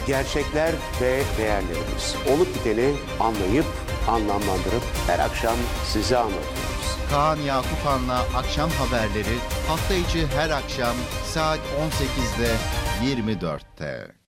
gerçekler ve değerlerimiz. Olup biteni anlayıp anlamlandırıp her akşam size anlatıyoruz. Kaan Yakupan'la Akşam Haberleri hafta içi her akşam saat 18'de 24'te.